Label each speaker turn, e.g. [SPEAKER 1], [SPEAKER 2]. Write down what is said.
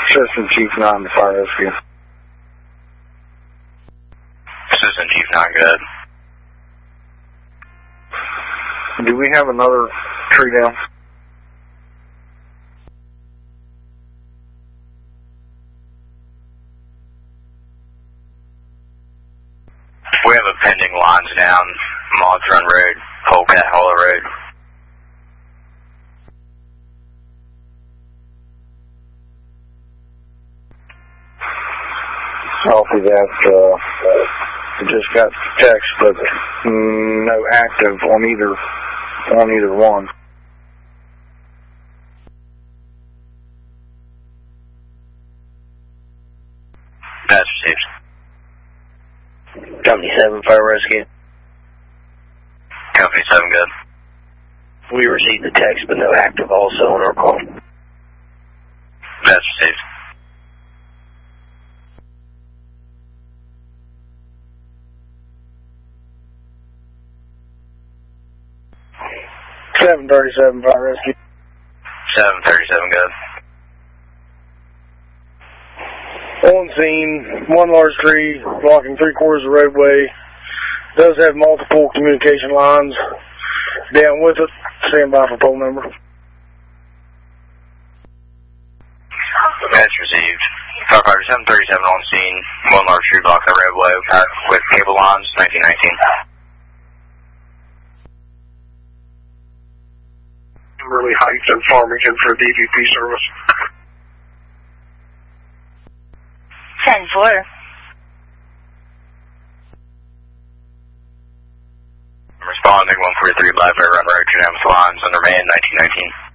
[SPEAKER 1] Assistant Chief 9 to Fire Rescue.
[SPEAKER 2] Assistant Chief 9, good.
[SPEAKER 1] Do we have another tree down?
[SPEAKER 2] We have a pending lines down, Mods Run Road, Polecat Hollow Road.
[SPEAKER 1] Copy that. I just got text, but no active on either one.
[SPEAKER 2] That's received.
[SPEAKER 3] Company 7, Fire Rescue.
[SPEAKER 2] Company 7, good.
[SPEAKER 3] We received the text, but no active also on our call.
[SPEAKER 2] That's received.
[SPEAKER 1] .737 Fire Rescue.
[SPEAKER 2] 737, good.
[SPEAKER 1] On scene, one large tree blocking 3/4 of the roadway. Does have multiple communication lines down with it. Stand by for pole number.
[SPEAKER 2] That's received. Firefighter 737 on scene. One large tree blocks the roadway with cable lines, 1919.
[SPEAKER 4] Kimberly Heights and Farmington for DVP service.
[SPEAKER 5] 10-4.
[SPEAKER 2] Responding 143 Blackberry Run Road, Jams lines under man 1919.